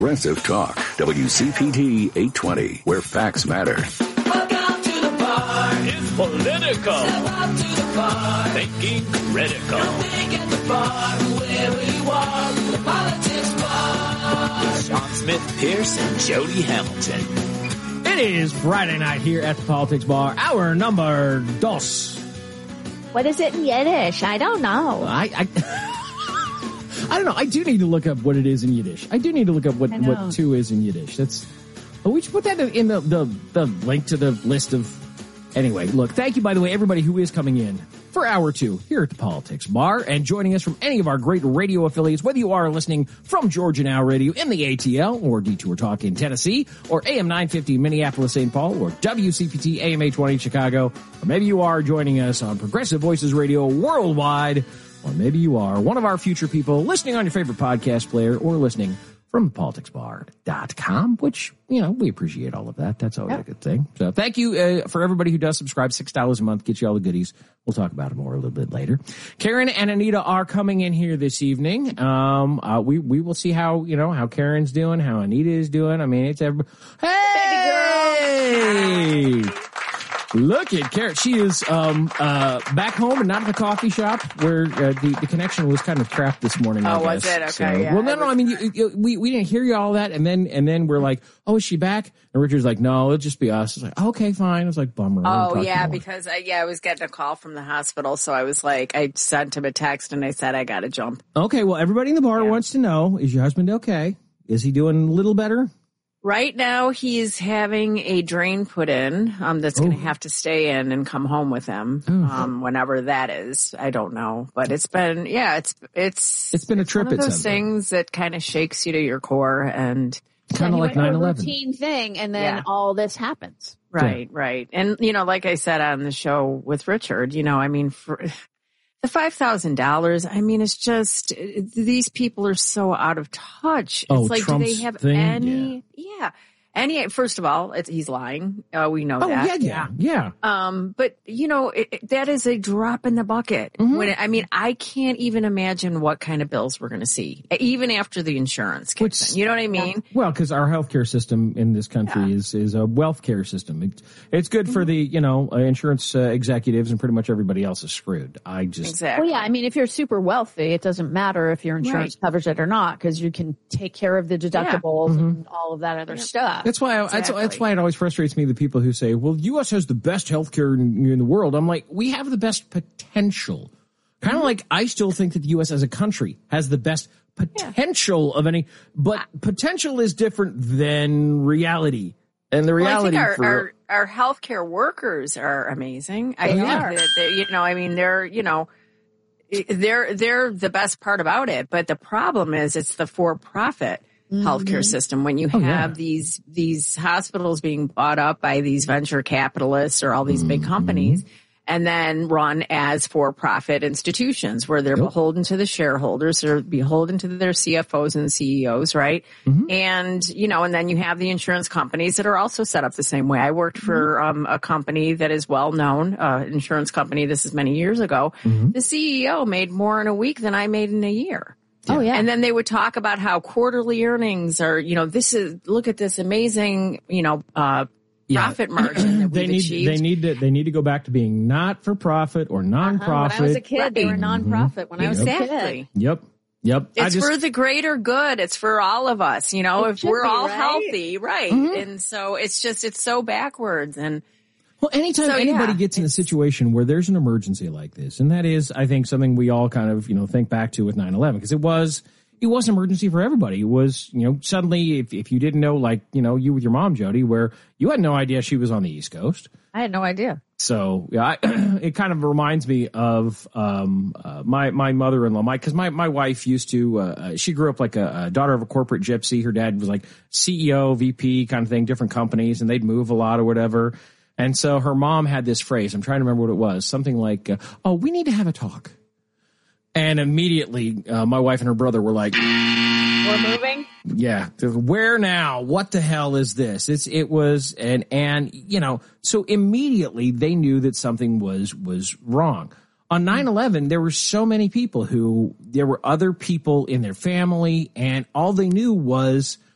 Progressive Talk, WCPT 820, where facts matter. Welcome to the bar. It's political. Step up to the bar. Thinking critical. Don't think at the bar, wherever you are, the politics bar. With Sean Smith, Pierce, and Jody Hamilton. It is Friday night here at the Politics Bar. Hour number dos. What is it in Yiddish? I don't know. I don't know. I do need to look up what it is in Yiddish. I do need to look up what two is in Yiddish. We should put that in the link to the list of. Anyway, look, thank you, by the way, everybody who is coming in for hour two here at the Politics Bar and joining us from any of our great radio affiliates, whether you are listening from Georgia Now Radio in the ATL or Detour Talk in Tennessee or AM 950 Minneapolis, St. Paul or WCPT AM 820 Chicago, or maybe you are joining us on Progressive Voices Radio worldwide, or maybe you are one of our future people listening on your favorite podcast player or listening from politicsbar.com, which, we appreciate all of that. That's always a good thing. So thank you for everybody who does subscribe. $6 a month gets you all the goodies. We'll talk about it more a little bit later. Karen and Anita are coming in here this evening. We will see how Karen's doing, how Anita is doing. I mean, it's hey! Baby girl. Look at Karen. She is back home and not at the coffee shop where the connection was kind of trapped this morning. Oh, was it? Okay. So, yeah, well, no. I mean, we didn't hear you all that, and then we're like, oh, is she back? And Richard's like, no, it'll just be us. It's like, okay, fine. I was like, bummer. Oh, yeah, because I was getting a call from the hospital, so I was like, I sent him a text and I said I got to jump. Okay, well, everybody in the bar wants to know: is your husband okay? Is he doing a little better? Right now, he's having a drain put in that's going to have to stay in and come home with him whenever that is. I don't know, but it's been it's been a trip. One of those things that kind of shakes you to your core and kind of like 9/11 routine thing, and then all this happens. Right. And like I said on the show with Richard, I mean, for the $5,000, I mean, it's just, these people are so out of touch. It's like, Trump's do they have thing? any, first of all, he's lying. We know that. Yeah. But that is a drop in the bucket. Mm-hmm. I can't even imagine what kind of bills we're going to see, even after the insurance kicks in. You know what I mean? Well, because our healthcare system in this country is a wealth care system. It's good for the, insurance executives, and pretty much everybody else is screwed. Exactly. Well, yeah, if you're super wealthy, it doesn't matter if your insurance covers it or not, because you can take care of the deductibles and all of that other stuff. That's why it always frustrates me, the people who say, well, the U.S. has the best healthcare in the world. I'm like, we have the best potential. Kind of like I still think that the U.S. as a country has the best potential of any, but potential is different than reality. And the reality I think our healthcare workers are amazing. They're the best part about it. But the problem is it's the for-profit healthcare system. When you have these hospitals being bought up by these venture capitalists or all these big companies, and then run as for-profit institutions where they're beholden to the shareholders, they're beholden to their CFOs and CEOs, right? And, and then you have the insurance companies that are also set up the same way. I worked for a company that is well-known, insurance company. This is many years ago. The CEO made more in a week than I made in a year. Oh, yeah. And then they would talk about how quarterly earnings are, look at this amazing, profit margin that we've achieved. They need to go back to being not for profit or non-profit. When I was a kid, they were non-profit. When I was a kid. Yep. It's for the greater good. It's for all of us, if we're all healthy, right? And so it's so backwards. And well, anytime anybody gets in a situation where there's an emergency like this, and that is, I think, something we all kind of, think back to with 9/11, because it was an emergency for everybody. It was, suddenly, if you didn't know, like, you with your mom, Jody, where you had no idea she was on the East Coast. I had no idea. So, it kind of reminds me of my mother-in-law, because my wife used to, she grew up like a daughter of a corporate gypsy. Her dad was like CEO, VP kind of thing, different companies, and they'd move a lot or whatever. And so her mom had this phrase, I'm trying to remember what it was, something like, we need to have a talk. And immediately, my wife and her brother were like, we're moving? Yeah. Where now? What the hell is this? So immediately they knew that something was wrong. On 9/11, there were so many people there were other people in their family, and all they knew was